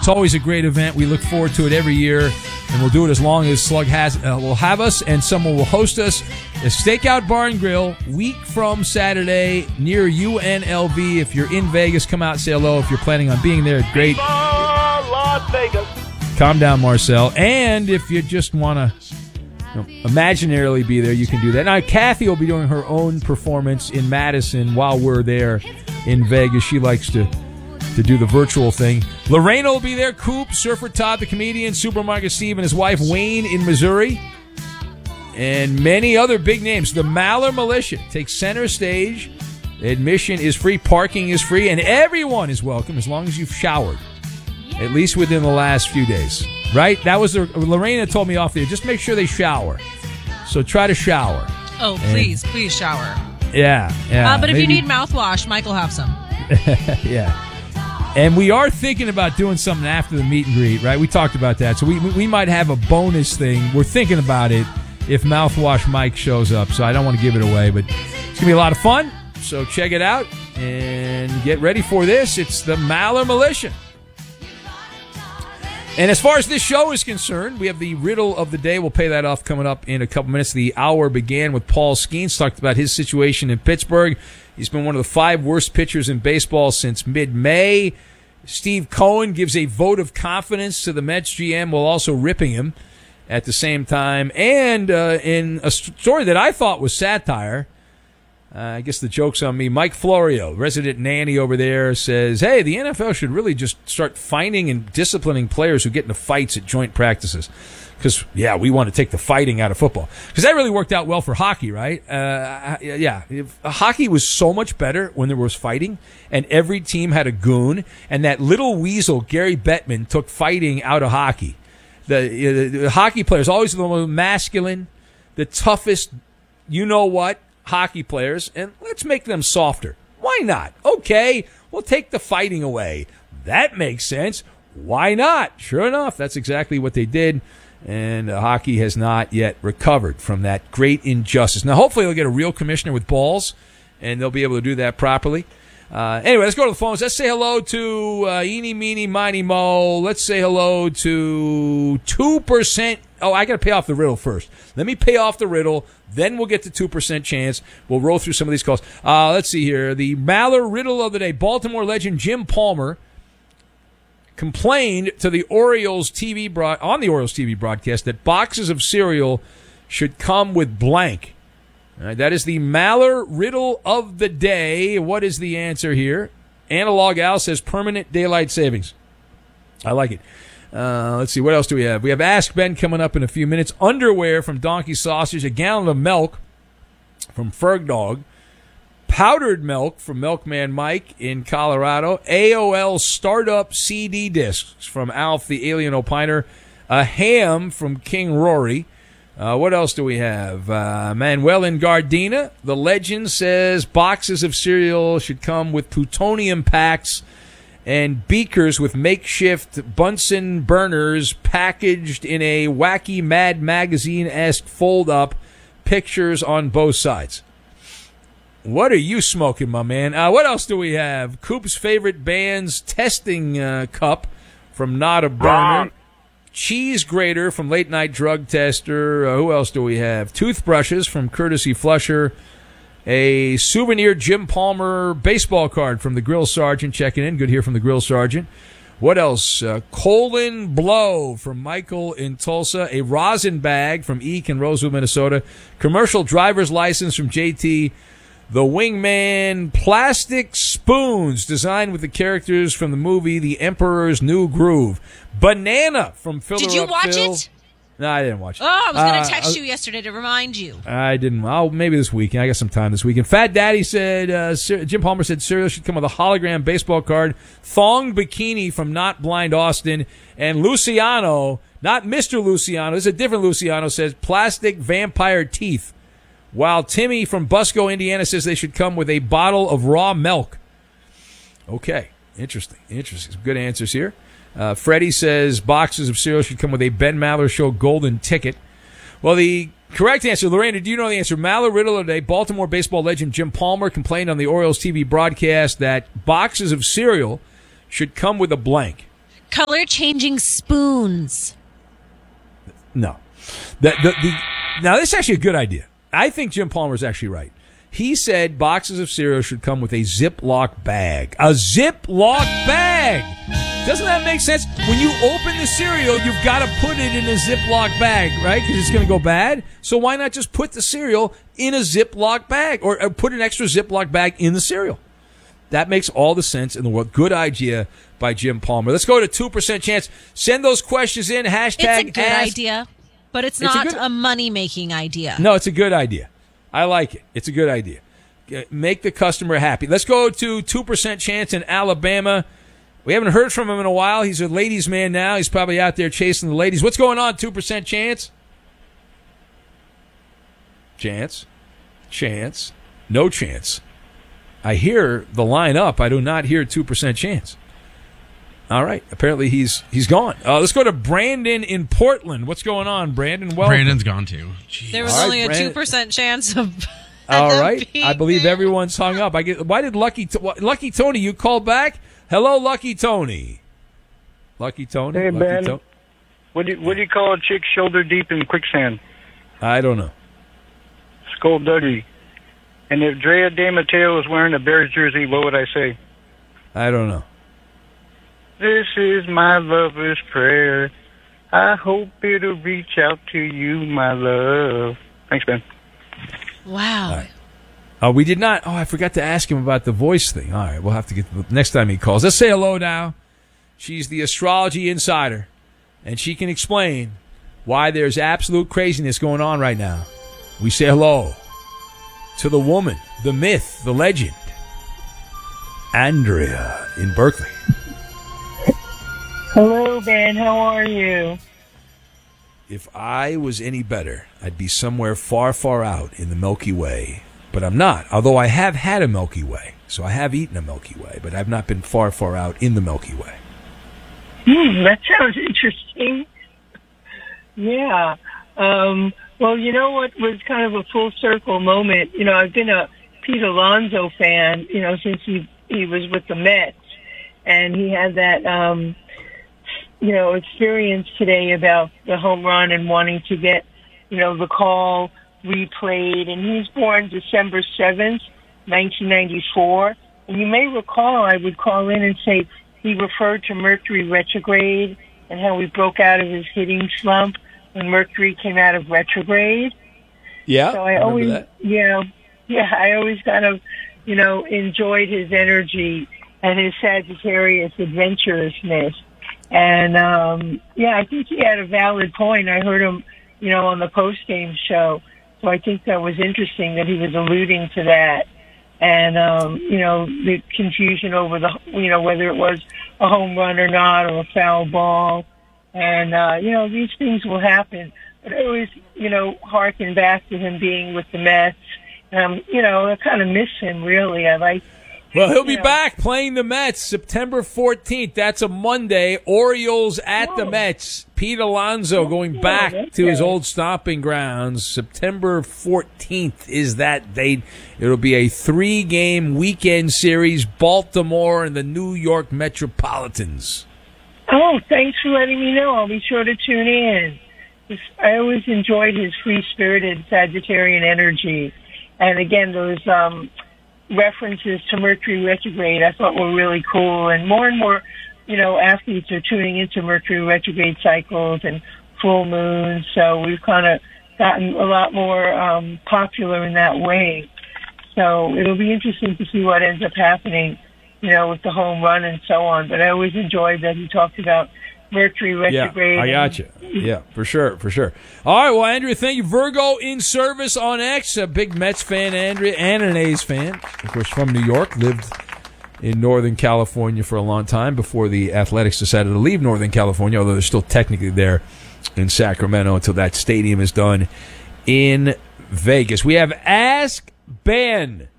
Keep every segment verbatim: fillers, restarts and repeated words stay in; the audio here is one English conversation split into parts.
It's always a great event. We look forward to it every year, and we'll do it as long as Slug has uh, will have us, and someone will host us. The Stakeout Bar and Grill, week from Saturday, near U N L V. If you're in Vegas, come out and say hello. If you're planning on being there, great. Las Vegas. Calm down, Marcel. And if you just want to you know, imaginarily be there, you can do that. Now, Kathy will be doing her own performance in Madison while we're there in Vegas. She likes to to do the virtual thing. Lorena will be there. Coop, Surfer Todd, the comedian, Supermarket Steve, and his wife Wayne in Missouri. And many other big names. The Maller Militia takes center stage. Admission is free. Parking is free. And everyone is welcome as long as you've showered. At least within the last few days. Right? That was the, Lorena told me off there. Just make sure they shower. So try to shower. Oh, please, and, please shower. Yeah, yeah. Uh, but if maybe, you need mouthwash, Mike will have some. Yeah. And we are thinking about doing something after the meet and greet, right? We talked about that. So we we might have a bonus thing. We're thinking about it if Mouthwash Mike shows up. So I don't want to give it away, but it's going to be a lot of fun. So check it out and get ready for this. It's the Maller Militia. And as far as this show is concerned, we have the riddle of the day. We'll pay that off coming up in a couple minutes. The hour began with Paul Skeens, talked about his situation in Pittsburgh. He's been one of the five worst pitchers in baseball since mid-May. Steve Cohen gives a vote of confidence to the Mets G M while also ripping him at the same time. And uh, in a story that I thought was satire, uh, I guess the joke's on me, Mike Florio, resident nanny over there, says, hey, the N F L should really just start finding and disciplining players who get into fights at joint practices. Because, yeah, we want to take the fighting out of football. Because that really worked out well for hockey, right? Uh, yeah, if, hockey was so much better when there was fighting, and every team had a goon, and that little weasel, Gary Bettman, took fighting out of hockey. The, uh, the hockey players, always the most masculine, the toughest, you-know-what, hockey players, and let's make them softer. Why not? Okay, we'll take the fighting away. That makes sense. Why not? Sure enough, that's exactly what they did. And uh, hockey has not yet recovered from that great injustice. Now, hopefully they'll get a real commissioner with balls, and they'll be able to do that properly. Uh, anyway, let's go to the phones. Let's say hello to uh, Eeny, Meeny, Miny, Mo. Let's say hello to two percent. Oh, I got to pay off the riddle first. Let me pay off the riddle, then we'll get to two percent chance. We'll roll through some of these calls. Uh, let's see here. The Maller riddle of the day. Baltimore legend Jim Palmer complained to the Orioles T V broad- on the Orioles T V broadcast that boxes of cereal should come with blank. All right, that is the Maller riddle of the day. What is the answer here? Analog Al says permanent daylight savings. I like it. Uh, let's see, what else do we have? We have Ask Ben coming up in a few minutes. Underwear from Donkey Sausage. A gallon of milk from Ferg Dog. Powdered milk from Milkman Mike in Colorado. A O L startup C D discs from Alf the Alien Opiner. A ham from King Rory. Uh, what else do we have? Uh, Manuel in Gardena. The legend says boxes of cereal should come with plutonium packs and beakers with makeshift Bunsen burners packaged in a wacky Mad Magazine-esque fold-up. Pictures on both sides. What are you smoking, my man? Uh, what else do we have? Coop's favorite band's testing uh, cup from Not a Burner. Cheese grater from Late Night Drug Tester. Uh, who else do we have? Toothbrushes from Courtesy Flusher. A souvenir Jim Palmer baseball card from the Grill Sergeant checking in. Good to hear from the Grill Sergeant. What else? Uh, Colon Blow from Michael in Tulsa. A rosin bag from Eek in Roseville, Minnesota. Commercial driver's license from J T. The Wingman plastic spoons designed with the characters from the movie The Emperor's New Groove. Banana from Filler Did you Up watch Phil. it? No, I didn't watch it. Oh, I was going to Uh, text I- you yesterday to remind you. I didn't. I'll, maybe this weekend. I got some time this weekend. Fat Daddy said, uh, Cer- Jim Palmer said cereal should come with a hologram baseball card. Thong Bikini from Not Blind Austin. And Luciano, not Mister Luciano, this is a different Luciano, says plastic vampire teeth. While Timmy from Busco, Indiana says they should come with a bottle of raw milk. Okay. Interesting. Interesting. Some good answers here. Uh, Freddie says boxes of cereal should come with a Ben Maller Show golden ticket. Well, the correct answer, Lorena, do you know the answer? Maller riddle of the day. Baltimore baseball legend Jim Palmer complained on the Orioles T V broadcast that boxes of cereal should come with a blank. Color changing spoons. No. The, the, the, now, this is actually a good idea. I think Jim Palmer is actually right. He said boxes of cereal should come with a Ziploc bag. A Ziploc bag! Doesn't that make sense? When you open the cereal, you've got to put it in a Ziploc bag, right? Because it's going to go bad. So why not just put the cereal in a Ziploc bag or, or put an extra Ziploc bag in the cereal? That makes all the sense in the world. Good idea by Jim Palmer. Let's go to two percent chance. Send those questions in. Hashtag It's a good ask. idea, but it's, It's a not good- a, money-making idea. No, it's a good idea. I like it. It's a good idea. Make the customer happy. Let's go to two percent chance in Alabama. We haven't heard from him in a while. He's a ladies' man now. He's probably out there chasing the ladies. What's going on, two percent chance? Chance. Chance. No chance. I hear the line up. I do not hear two percent chance. All right. Apparently he's he's gone. Uh, let's go to Brandon in Portland. What's going on, Brandon? Well, Brandon's gone too. Jeez. There was All right, only a Brandon. two percent chance of. all of right. being I believe there. everyone's hung up. I get. Why did Lucky T- Lucky Tony? You called back? Hello, Lucky Tony. Lucky Tony. Hey, Lucky Ben. To- What do you, what do you call a chick shoulder deep in quicksand? I don't know. Skullduggery. And if Drea De Matteo was wearing a Bears jersey, what would I say? I don't know. This is my lover's prayer. I hope it'll reach out to you, my love. Thanks, Ben. Wow. All right. Uh, we did not. Oh, I forgot to ask him about the voice thing. All right, we'll have to get the next time he calls. Let's say hello now. She's the astrology insider, and she can explain why there's absolute craziness going on right now. We say hello to the woman, the myth, the legend, Andrea in Berkeley. Hello, Ben. How are you? If I was any better, I'd be somewhere far, far out in the Milky Way. But I'm not, although I have had a Milky Way. So I have eaten a Milky Way, but I've not been far, far out in the Milky Way. Hmm, that sounds interesting. Yeah. Um, well, you know what was kind of a full circle moment? You know, I've been a Pete Alonso fan, you know, since he, he was with the Mets. And he had that, um, you know, experience today about the home run and wanting to get, you know, the call replayed. And he's born December seventh, nineteen ninety-four. And you may recall I would call in and say he referred to Mercury retrograde and how he broke out of his hitting slump when Mercury came out of retrograde. Yeah, So I remember always, that. yeah, yeah, I always kind of, you know, enjoyed his energy and his Sagittarius adventurousness. And, um, yeah, I think he had a valid point. I heard him, you know, on the post-game show. So I think that was interesting that he was alluding to that. And, um, you know, the confusion over the, you know, whether it was a home run or not or a foul ball. And, uh, you know, these things will happen. But I always, you know, harken back to him being with the Mets. Um, you know, I kind of miss him, really. I like. Well, he'll be you know, back playing the Mets September fourteenth. That's a Monday. Orioles at the Oh. Mets. Pete Alonso going back that's to his good. old stomping grounds. September fourteenth is that date. It'll be a three-game weekend series, Baltimore and the New York Metropolitans. Oh, thanks for letting me know. I'll be sure to tune in. I always enjoyed his free-spirited Sagittarian energy. And again, those um, references to Mercury retrograde I thought were really cool. And more and more, you know, athletes are tuning into Mercury retrograde cycles and full moons. So we've kind of gotten a lot more um, popular in that way. So it'll be interesting to see what ends up happening, you know, with the home run and so on. But I always enjoyed that he talked about Mercury retrograde. Yeah, I got and- you. Yeah, for sure, for sure. All right, well, Andrea, thank you. Virgo in service on X, a big Mets fan, Andrea, and an A's fan. Of course, from New York, lived in Northern California for a long time before the Athletics decided to leave Northern California, although they're still technically there in Sacramento until that stadium is done in Vegas. We have Ask Ben.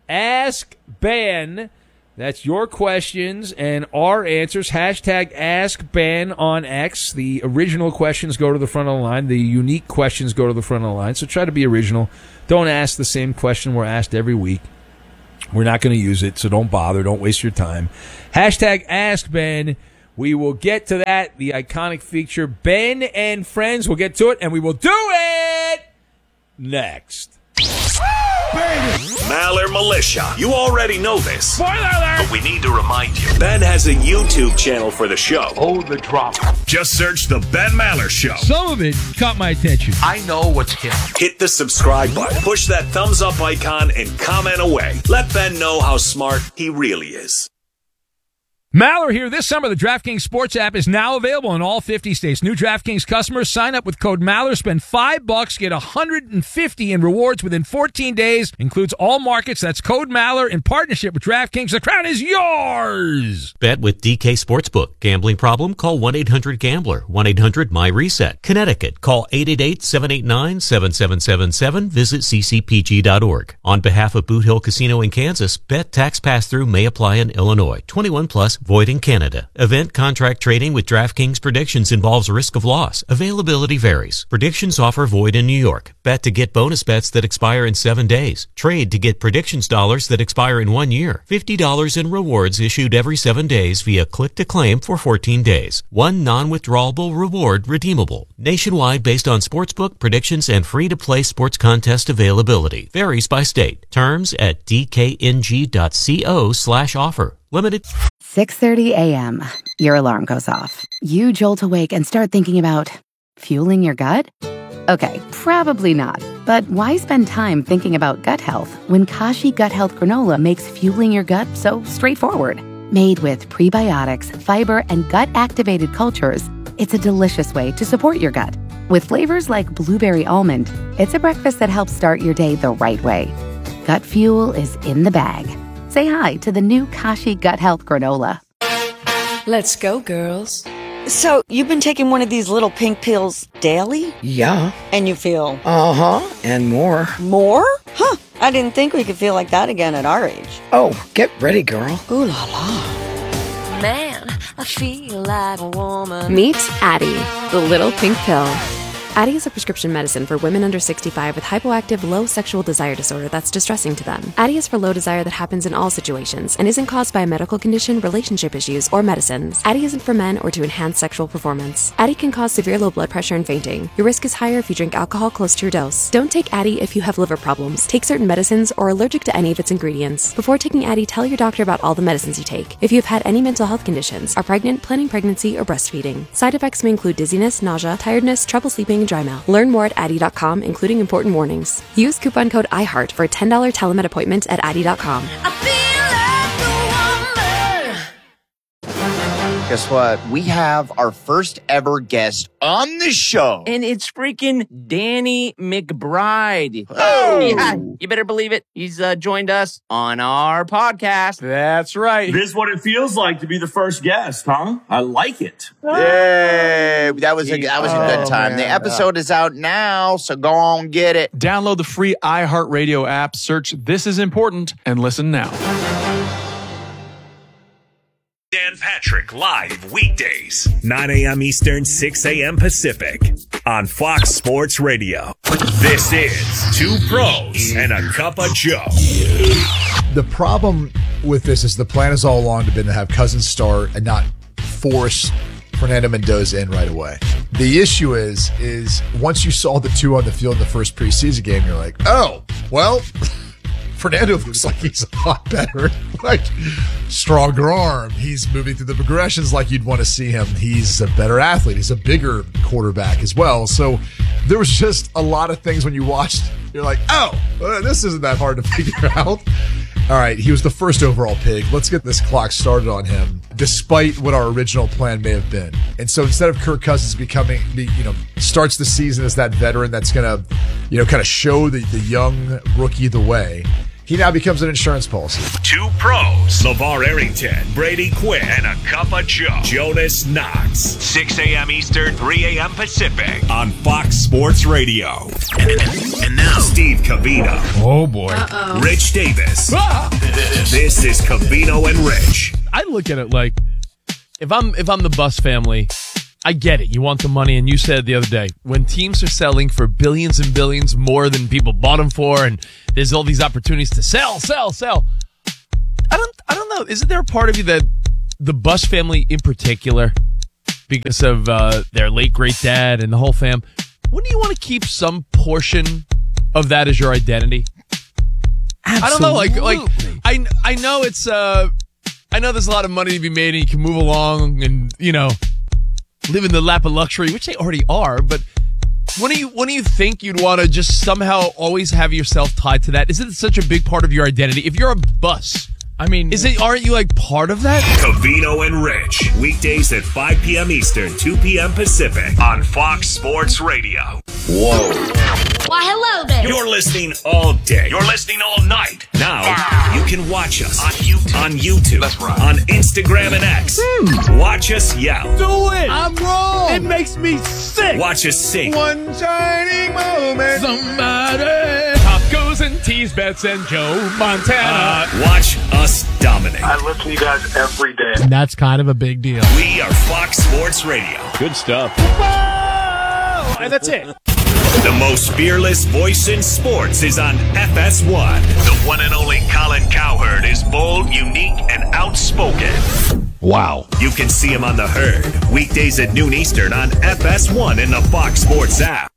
Ask Ben. That's your questions and our answers. Hashtag Ask Ben on X. The original questions go to the front of the line. The unique questions go to the front of the line. So try to be original. Don't ask the same question we're asked every week. We're not going to use it, so don't bother. Don't waste your time. Hashtag Ask Ben. We will get to that, the iconic feature, Ben and Friends. We'll get to it, and we will do it next. Maller Militia. You already know this. Spoiler alert! But we need to remind you. Ben has a YouTube channel for the show. Hold the drop. Just search The Ben Maller Show. Some of it caught my attention. I know what's hip. Hit the subscribe button. Push that thumbs up icon and comment away. Let Ben know how smart he really is. Maller here. This summer, the DraftKings Sports app is now available in all fifty states. New DraftKings customers sign up with code Maller, spend five bucks, get one hundred fifty in rewards within fourteen days. Includes all markets. That's code Maller in partnership with DraftKings. The crown is yours. Bet with D K Sportsbook. Gambling problem? Call one eight hundred gambler. one eight hundred my reset. Connecticut. Call eight eight eight, seven eight nine, seven seven seven seven. Visit c c p g dot org. On behalf of Boot Hill Casino in Kansas, bet tax pass-through may apply in Illinois. twenty-one plus. Void in Canada. Event contract trading with DraftKings Predictions involves risk of loss. Availability varies. Predictions offer void in New York. Bet to get bonus bets that expire in seven days. Trade to get predictions dollars that expire in one year. fifty dollars in rewards issued every seven days via click to claim for fourteen days. One non-withdrawable reward redeemable. Nationwide based on sportsbook, predictions, and free-to-play sports contest availability. Varies by state. Terms at d k n g dot co slash offer. Limited. six thirty a.m. Your alarm goes off. You jolt awake and start thinking about fueling your gut? Okay, probably not. But why spend time thinking about gut health when Kashi Gut Health Granola makes fueling your gut so straightforward? Made with prebiotics, fiber, and gut-activated cultures, it's a delicious way to support your gut. With flavors like blueberry almond, it's a breakfast that helps start your day the right way. Gut fuel is in the bag. Say hi to the new Kashi Gut Health Granola. Let's go, girls. So, you've been taking one of these little pink pills daily? Yeah. And you feel? Uh-huh. And more. More? Huh. I didn't think we could feel like that again at our age. Oh, get ready, girl. Ooh la la. Man, I feel like a woman. Meet Addie, the little pink pill. Addie is a prescription medicine for women under sixty-five with hypoactive low sexual desire disorder that's distressing to them. Addie is for low desire that happens in all situations and isn't caused by a medical condition, relationship issues, or medicines. Addie isn't for men or to enhance sexual performance. Addie can cause severe low blood pressure and fainting. Your risk is higher if you drink alcohol close to your dose. Don't take Addie if you have liver problems, take certain medicines, or are allergic to any of its ingredients. Before taking Addie, tell your doctor about all the medicines you take. If you have had any mental health conditions, are pregnant, planning pregnancy, or breastfeeding. Side effects may include dizziness, nausea, tiredness, trouble sleeping, and dry mouth. Learn more at Addie dot com, including important warnings. Use coupon code iHeart for a ten dollars telemed appointment at Addie dot com. Guess what? We have our first ever guest on the show. And it's freaking Danny McBride. Oh! Yeah, you better believe it. He's uh, joined us on our podcast. That's right. This is what it feels like to be the first guest, huh? I like it. Yay! That was a, that was a good time. Oh, the man. episode is out now, so go on, get it. Download the free iHeartRadio app, search This Is Important, and listen now. Dan Patrick Live weekdays, nine a.m. Eastern, six a.m. Pacific on Fox Sports Radio. This is Two Pros and a Cup of Joe. The problem with this is the plan has all along been to have Cousins start and not force Fernando Mendoza in right away. The issue is, is once you saw the two on the field in the first preseason game, you're like, oh, well, Fernando looks like he's a lot better. Like, stronger arm. He's moving through the progressions like you'd want to see him. He's a better athlete. He's a bigger quarterback as well. So there was just a lot of things when you watched, you're like, oh, uh, this isn't that hard to figure out. All right, he was the first overall pick. Let's get this clock started on him, despite what our original plan may have been. And so instead of Kirk Cousins becoming, you know, starts the season as that veteran that's going to, you know, kind of show the, the young rookie the way, he now becomes an insurance policy. Two Pros, LeVar Arrington, Brady Quinn, and a Cup of Joe, Jonas Knox. six a.m. Eastern, three a.m. Pacific on Fox Sports Radio. And now, Steve Covino. Oh, boy. Uh-oh. Rich Davis. Ah! This is Covino and Rich. I look at it like, if I'm if I'm the Buss family, I get it. You want the money, and you said the other day, when teams are selling for billions and billions more than people bought them for, and there's all these opportunities to sell, sell, sell. I don't, I don't know. Isn't there a part of you that the Buss family in particular, because of uh, their late great dad and the whole fam, wouldn't you want to keep some portion of that as your identity? Absolutely. I don't know, like like I I know it's uh I know there's a lot of money to be made and you can move along and, you know, live in the lap of luxury, which they already are, but when do you when do you think you'd want to just somehow always have yourself tied to that? Is it such a big part of your identity? If you're a Buss, I mean, is it? Aren't you like part of that? Covino and Rich, weekdays at five p.m. Eastern, two p.m. Pacific on Fox Sports Radio. Whoa. Why, hello there. You're listening all day. You're listening all night. Now you can watch us on YouTube. On YouTube. That's right. On Instagram and X. Hmm. Watch us yell. Do it. I'm wrong. It makes me sick. Watch us sing. One shining moment. Somebody. Tacos and teas, bets and Joe Montana. Uh, watch us dominate. I listen to you guys every day. And that's kind of a big deal. We are Fox Sports Radio. Good stuff. Whoa! And that's it. The most fearless voice in sports is on F S one. The one and only Colin Cowherd is bold, unique, and outspoken. Wow. You can see him on The Herd, weekdays at noon Eastern on F S one in the Fox Sports app.